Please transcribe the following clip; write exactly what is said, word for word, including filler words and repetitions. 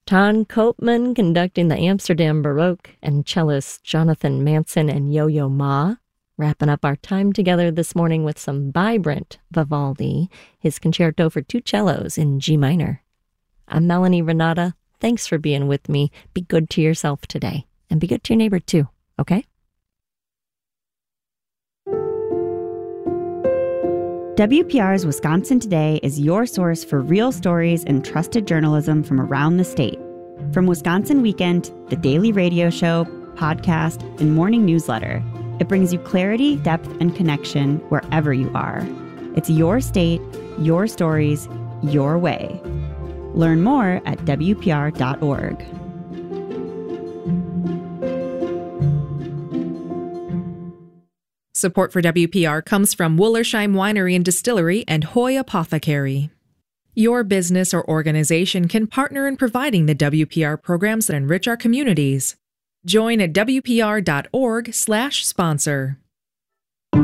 Ton Koopman conducting the Amsterdam Baroque, and cellist Jonathan Manson and Yo-Yo Ma wrapping up our time together this morning with some vibrant Vivaldi, his concerto for two cellos in G minor. I'm Melanie Renata. Thanks for being with me. Be good to yourself today, and be good to your neighbor too, okay? W P R's Wisconsin Today is your source for real stories and trusted journalism from around the state. From Wisconsin Weekend, the daily radio show, podcast, and morning newsletter, it brings you clarity, depth, and connection wherever you are. It's your state, your stories, your way. Learn more at W P R dot org. Support for W P R comes from Wullersheim Winery and Distillery and Hoy Apothecary. Your business or organization can partner in providing the W P R programs that enrich our communities. Join at W P R dot org slash sponsor.